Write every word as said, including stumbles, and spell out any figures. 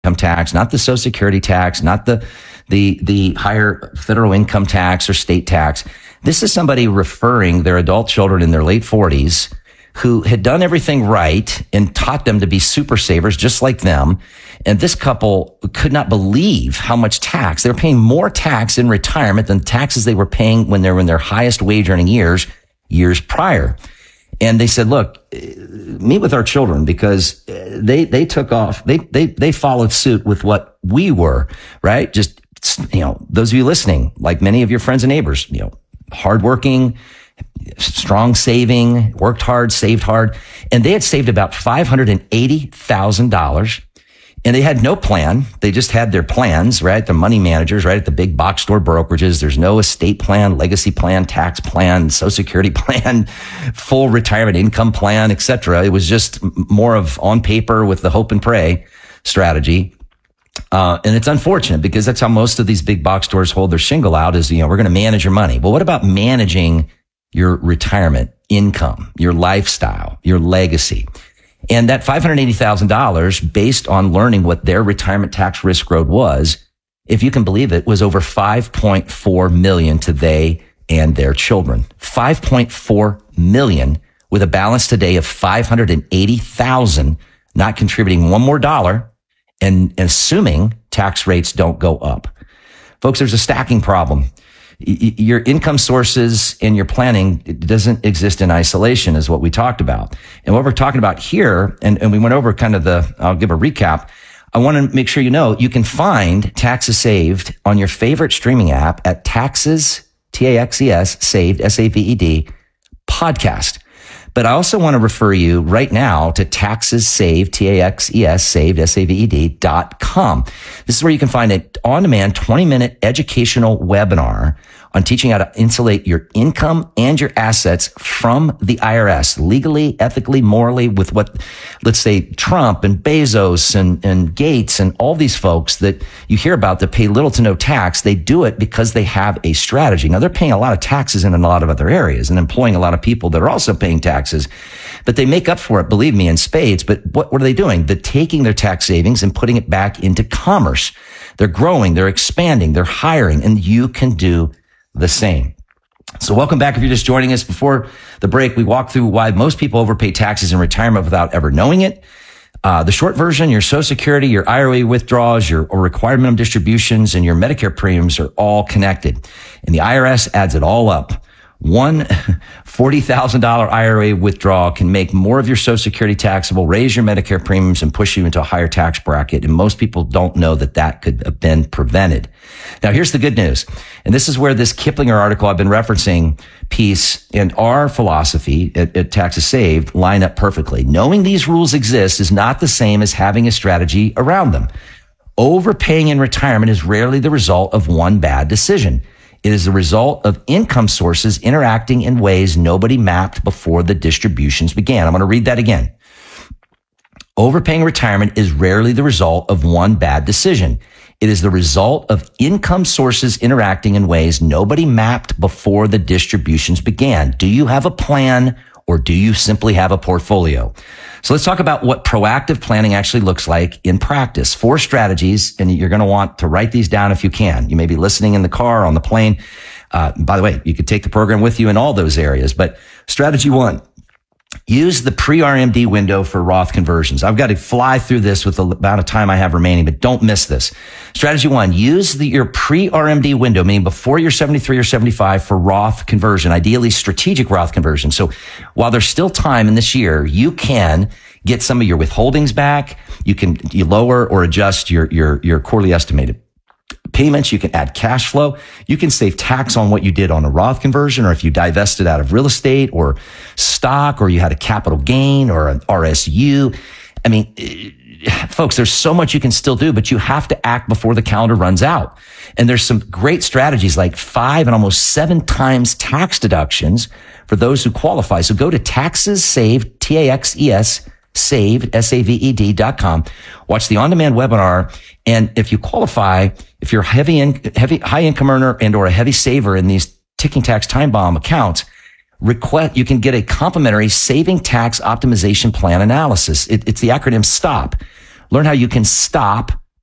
income tax, not the Social Security tax, not the, the, the higher federal income tax or state tax. This is somebody referring their adult children in their late forties who had done everything right and taught them to be super savers just like them. And this couple could not believe how much tax. They were paying more tax in retirement than taxes they were paying when they were in their highest wage earning years, years prior. And they said, look, meet with our children because they, they took off. They, they, they followed suit with what we were, right? Just, you know, those of you listening, like many of your friends and neighbors, you know, hardworking, strong saving, worked hard, saved hard. And they had saved about five hundred eighty thousand dollars. And they had no plan. They just had their plans, right? The money managers, right? At the big box store brokerages. There's no estate plan, legacy plan, tax plan, Social Security plan, full retirement income plan, et cetera. It was just more of on paper with the hope and pray strategy. Uh, and it's unfortunate because that's how most of these big box stores hold their shingle out is, you know, we're going to manage your money. Well, what about managing your retirement income, your lifestyle, your legacy? And that five hundred eighty thousand dollars, based on learning what their retirement tax risk road was, if you can believe it, was over five point four million dollars to they and their children. five point four million dollars with a balance today of five hundred eighty thousand dollars, not contributing one more dollar and assuming tax rates don't go up. Folks, there's a stacking problem. Your income sources and your planning it doesn't exist in isolation is what we talked about. And what we're talking about here, and, and we went over kind of the, I'll give a recap. I want to make sure you know you can find Taxes Saved on your favorite streaming app at Taxes, T A X E S, Saved, S A V E D, podcast. But I also want to refer you right now to Taxes Saved, T A X E S, Saved, S A V E D dot com. This is where you can find an on-demand twenty minute educational webinar on teaching how to insulate your income and your assets from the I R S legally, ethically, morally with what, let's say, Trump and Bezos and, and Gates and all these folks that you hear about that pay little to no tax. They do it because they have a strategy. Now, they're paying a lot of taxes in a lot of other areas and employing a lot of people that are also paying taxes, but they make up for it, believe me, in spades. But what, what are they doing? They're taking their tax savings and putting it back into commerce. They're growing, they're expanding, they're hiring, and you can do the same. So welcome back. If you're just joining us, before the break, we walked through why most people overpay taxes in retirement without ever knowing it. Uh, the short version, your Social Security, your I R A withdrawals, your or required minimum distributions, and your Medicare premiums are all connected. And the I R S adds it all up. One forty thousand dollars I R A withdrawal can make more of your Social Security taxable, raise your Medicare premiums, and push you into a higher tax bracket. And most people don't know that that could have been prevented. Now, here's the good news. And this is where this Kiplinger article I've been referencing piece and our philosophy at, at Taxes Saved line up perfectly. Knowing these rules exist is not the same as having a strategy around them. Overpaying in retirement is rarely the result of one bad decision. It is the result of income sources interacting in ways nobody mapped before the distributions began. I'm going to read that again. Overpaying retirement is rarely the result of one bad decision. It is the result of income sources interacting in ways nobody mapped before the distributions began. Do you have a plan or do you simply have a portfolio? So let's talk about what proactive planning actually looks like in practice. Four strategies, and you're going to want to write these down if you can. You may be listening in the car, on the plane. Uh, by the way, you could take the program with you in all those areas. But strategy one, use the pre-R M D window for Roth conversions. I've got to fly through this with the amount of time I have remaining, but don't miss this. Strategy one, use the, your pre-R M D window, meaning before you're seventy-three or seventy-five, for Roth conversion, ideally strategic Roth conversion. So while there's still time in this year, you can get some of your withholdings back. You can you lower or adjust your, your, your quarterly estimated payments. You can add cash flow. You can save tax on what you did on a Roth conversion, or if you divested out of real estate or stock, or you had a capital gain or an R S U. I mean, folks, there's so much you can still do, but you have to act before the calendar runs out. And there's some great strategies like five and almost seven times tax deductions for those who qualify. So go to Taxes Saved, T A X E S, Saved, S A V E D dot com. Watch the on-demand webinar. And if you qualify, if you're a heavy, in, heavy, high income earner and or a heavy saver in these ticking tax time bomb accounts, request, you can get a complimentary saving tax optimization plan analysis. It, it's the acronym STOP. Learn how you can stop